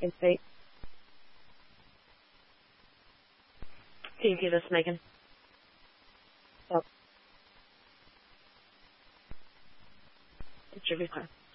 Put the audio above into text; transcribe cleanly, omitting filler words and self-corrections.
fucking face. Can you give us, Megan? Oh. It's your request.